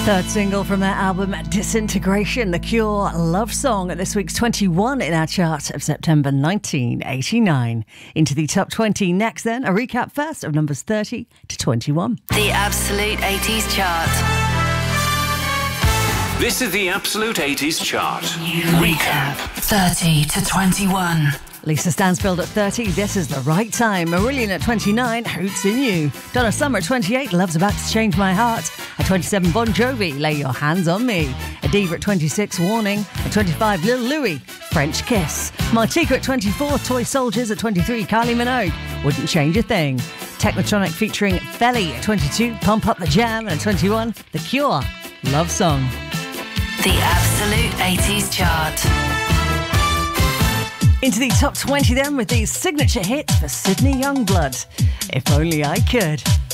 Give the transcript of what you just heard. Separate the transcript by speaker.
Speaker 1: Third single from their album Disintegration, The Cure, Love Song, at this week's 21 in our chart of September 1989. Into the top 20 next then, a recap first of numbers 30 to 21.
Speaker 2: The Absolute 80s Chart.
Speaker 3: This is the Absolute 80s Chart.
Speaker 2: Recap. 30 to 21.
Speaker 1: Lisa Stansfield at 30, This Is the Right Time. Marillion at 29, Hoots in You. Donna Summer at 28, Love's About to Change My Heart. At 27, Bon Jovi, Lay Your Hands on Me. Adiva at 26, Warning. At 25, Lil Louis, French Kiss. Martika at 24, Toy Soldiers. At 23, Kylie Minogue, Wouldn't Change a Thing. Technotronic featuring Felly at 22, Pump Up the Jam. And at 21, The Cure, Love Song.
Speaker 2: The Absolute 80s Chart.
Speaker 1: Into the top 20 then with these signature hits for Sydney Youngblood. If Only I Could.